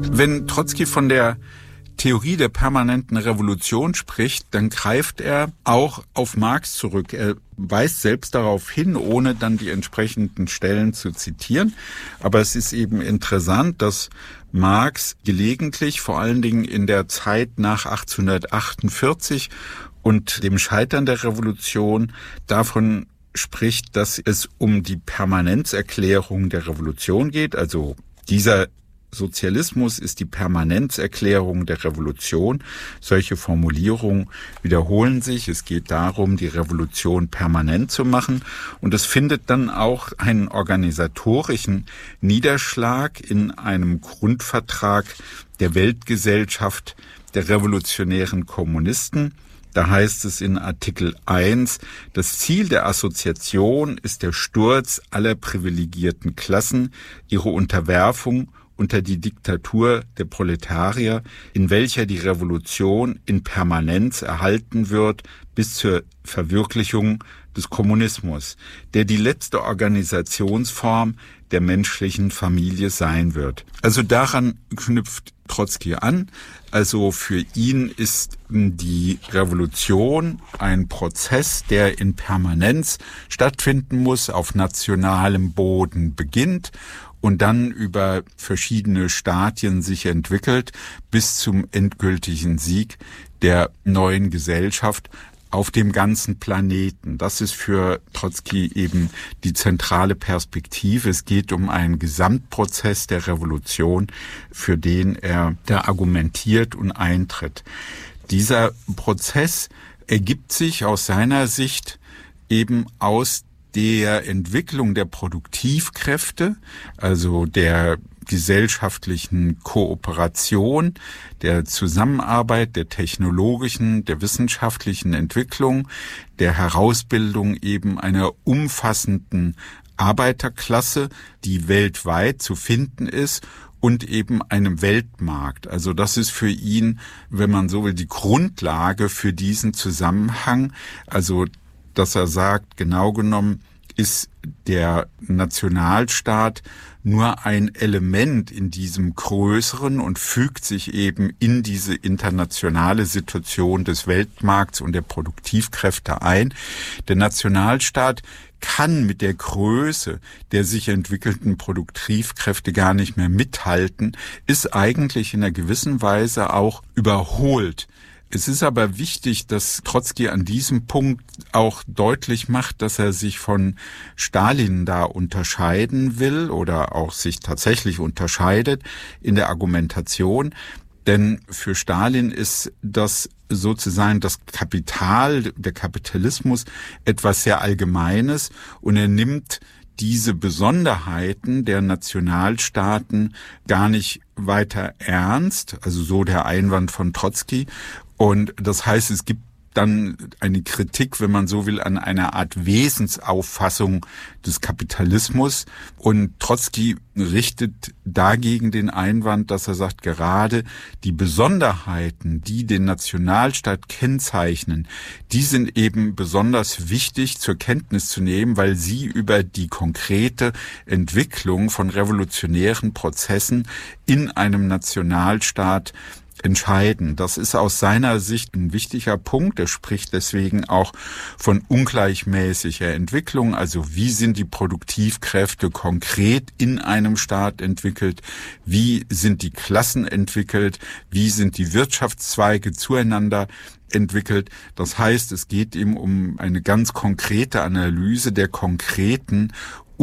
Wenn Trotzki von der Theorie der permanenten Revolution spricht, dann greift er auch auf Marx zurück. Er weist selbst darauf hin, ohne dann die entsprechenden Stellen zu zitieren. Aber es ist eben interessant, dass Marx gelegentlich, vor allen Dingen in der Zeit nach 1848 und dem Scheitern der Revolution, davon spricht, dass es um die Permanenzerklärung der Revolution geht. Also dieser Sozialismus ist die Permanenzerklärung der Revolution. Solche Formulierungen wiederholen sich. Es geht darum, die Revolution permanent zu machen. Und es findet dann auch einen organisatorischen Niederschlag in einem Grundvertrag der Weltgesellschaft der revolutionären Kommunisten. Da heißt es in Artikel 1, das Ziel der Assoziation ist der Sturz aller privilegierten Klassen, ihre Unterwerfung unter die Diktatur der Proletarier, in welcher die Revolution in Permanenz erhalten wird bis zur Verwirklichung des Kommunismus, der die letzte Organisationsform der menschlichen Familie sein wird. Also daran knüpft Trotzki an. Also für ihn ist die Revolution ein Prozess, der in Permanenz stattfinden muss, auf nationalem Boden beginnt und dann über verschiedene Stadien sich entwickelt bis zum endgültigen Sieg der neuen Gesellschaft auf dem ganzen Planeten. Das ist für Trotzki eben die zentrale Perspektive. Es geht um einen Gesamtprozess der Revolution, für den er da argumentiert und eintritt. Dieser Prozess ergibt sich aus seiner Sicht eben aus der Entwicklung der Produktivkräfte, also der gesellschaftlichen Kooperation, der Zusammenarbeit, der technologischen, der wissenschaftlichen Entwicklung, der Herausbildung eben einer umfassenden Arbeiterklasse, die weltweit zu finden ist, und eben einem Weltmarkt. Also das ist für ihn, wenn man so will, die Grundlage für diesen Zusammenhang. Also dass er sagt, genau genommen ist der Nationalstaat nur ein Element in diesem Größeren und fügt sich eben in diese internationale Situation des Weltmarkts und der Produktivkräfte ein. Der Nationalstaat kann mit der Größe der sich entwickelten Produktivkräfte gar nicht mehr mithalten, ist eigentlich in einer gewissen Weise auch überholt. Es ist aber wichtig, dass Trotzki an diesem Punkt auch deutlich macht, dass er sich von Stalin da unterscheiden will oder auch sich tatsächlich unterscheidet in der Argumentation. Denn für Stalin ist das sozusagen das Kapital, der Kapitalismus etwas sehr Allgemeines und er nimmt diese Besonderheiten der Nationalstaaten gar nicht weiter ernst, also so der Einwand von Trotzki. Und das heißt, es gibt dann eine Kritik, wenn man so will, an einer Art Wesensauffassung des Kapitalismus. Und Trotzki richtet dagegen den Einwand, dass er sagt, gerade die Besonderheiten, die den Nationalstaat kennzeichnen, die sind eben besonders wichtig zur Kenntnis zu nehmen, weil sie über die konkrete Entwicklung von revolutionären Prozessen in einem Nationalstaat entscheiden. Das ist aus seiner Sicht ein wichtiger Punkt. Er spricht deswegen auch von ungleichmäßiger Entwicklung. Also wie sind die Produktivkräfte konkret in einem Staat entwickelt? Wie sind die Klassen entwickelt? Wie sind die Wirtschaftszweige zueinander entwickelt? Das heißt, es geht ihm um eine ganz konkrete Analyse der konkreten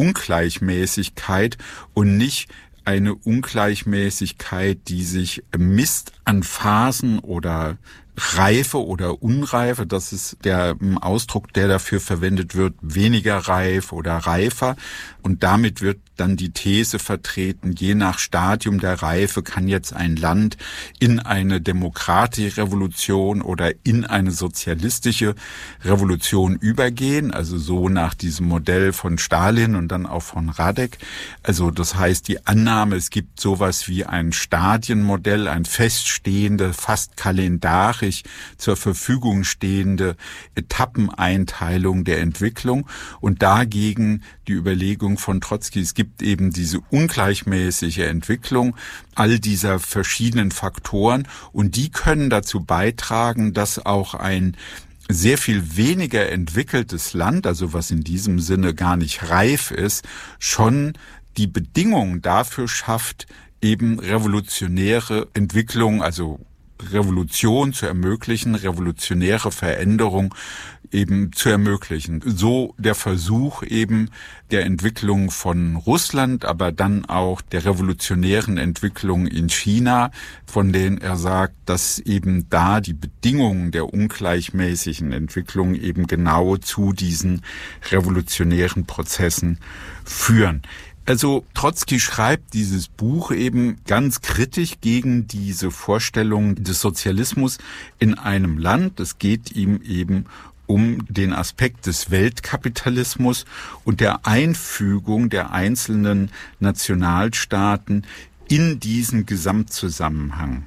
Ungleichmäßigkeit und nicht eine Ungleichmäßigkeit, die sich misst an Phasen oder Reife oder Unreife. Das ist der Ausdruck, der dafür verwendet wird, weniger reif oder reifer. Und damit wird dann die These vertreten, je nach Stadium der Reife kann jetzt ein Land in eine demokratische Revolution oder in eine sozialistische Revolution übergehen. Also so nach diesem Modell von Stalin und dann auch von Radek. Also das heißt, die Annahme, es gibt sowas wie ein Stadienmodell, ein feststehende, fast kalendarisch empirisch zur Verfügung stehende Etappeneinteilung der Entwicklung und dagegen die Überlegung von Trotzki, es gibt eben diese ungleichmäßige Entwicklung all dieser verschiedenen Faktoren und die können dazu beitragen, dass auch ein sehr viel weniger entwickeltes Land, also was in diesem Sinne gar nicht reif ist, schon die Bedingungen dafür schafft, eben revolutionäre Entwicklung, also Revolution zu ermöglichen, revolutionäre Veränderung eben zu ermöglichen. So der Versuch eben der Entwicklung von Russland, aber dann auch der revolutionären Entwicklung in China, von denen er sagt, dass eben da die Bedingungen der ungleichmäßigen Entwicklung eben genau zu diesen revolutionären Prozessen führen. Also Trotzki schreibt dieses Buch eben ganz kritisch gegen diese Vorstellung des Sozialismus in einem Land. Es geht ihm eben um den Aspekt des Weltkapitalismus und der Einfügung der einzelnen Nationalstaaten in diesen Gesamtzusammenhang.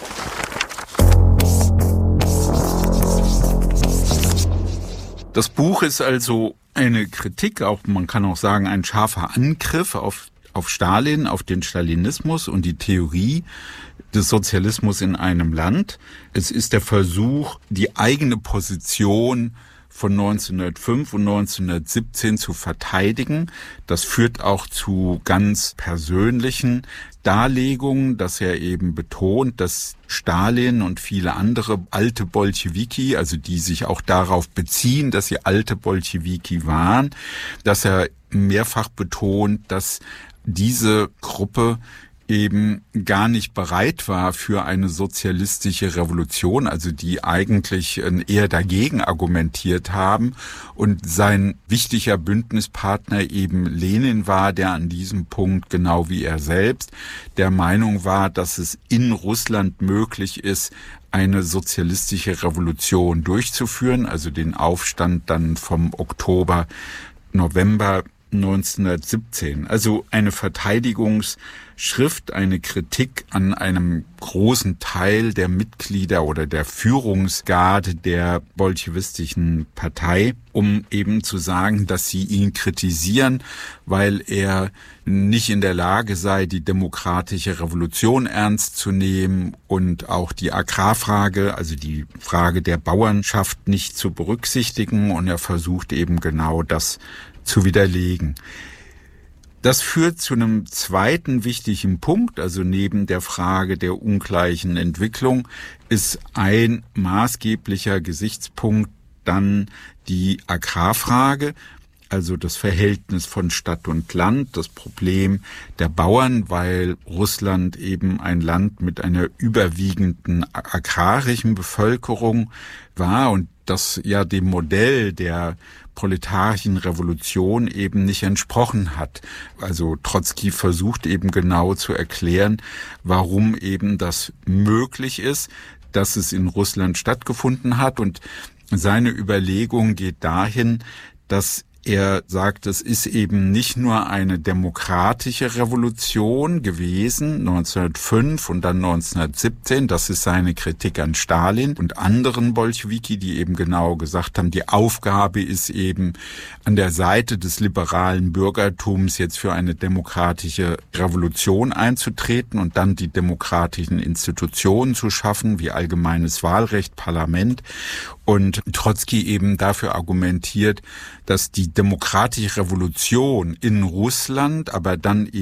Das Buch ist also eine Kritik, auch man kann auch sagen, ein scharfer Angriff auf Stalin, auf den Stalinismus und die Theorie des Sozialismus in einem Land. Es ist der Versuch, die eigene Position von 1905 und 1917 zu verteidigen. Das führt auch zu ganz persönlichen Darlegungen, dass er eben betont, dass Stalin und viele andere alte Bolschewiki, also die sich auch darauf beziehen, dass sie alte Bolschewiki waren, dass er mehrfach betont, dass diese Gruppe eben gar nicht bereit war für eine sozialistische Revolution, also die eigentlich eher dagegen argumentiert haben und sein wichtiger Bündnispartner eben Lenin war, der an diesem Punkt, genau wie er selbst, der Meinung war, dass es in Russland möglich ist, eine sozialistische Revolution durchzuführen, also den Aufstand dann vom November 1917. Also eine Verteidigungsschrift, eine Kritik an einem großen Teil der Mitglieder oder der Führungsgarde der bolschewistischen Partei, um eben zu sagen, dass sie ihn kritisieren, weil er nicht in der Lage sei, die demokratische Revolution ernst zu nehmen und auch die Agrarfrage, also die Frage der Bauernschaft nicht zu berücksichtigen. Und er versucht eben genau das zu widerlegen. Das führt zu einem zweiten wichtigen Punkt, also neben der Frage der ungleichen Entwicklung ist ein maßgeblicher Gesichtspunkt dann die Agrarfrage, also das Verhältnis von Stadt und Land, das Problem der Bauern, weil Russland eben ein Land mit einer überwiegenden agrarischen Bevölkerung war und das ja dem Modell der proletarischen Revolution eben nicht entsprochen hat. Also Trotzki versucht eben genau zu erklären, warum eben das möglich ist, dass es in Russland stattgefunden hat. Und seine Überlegung geht dahin, dass er sagt, es ist eben nicht nur eine demokratische Revolution gewesen, 1905 und dann 1917. Das ist seine Kritik an Stalin und anderen Bolschewiki, die eben genau gesagt haben, die Aufgabe ist eben an der Seite des liberalen Bürgertums jetzt für eine demokratische Revolution einzutreten und dann die demokratischen Institutionen zu schaffen, wie allgemeines Wahlrecht, Parlament. Und Trotzki eben dafür argumentiert, dass die demokratische Revolution in Russland, aber dann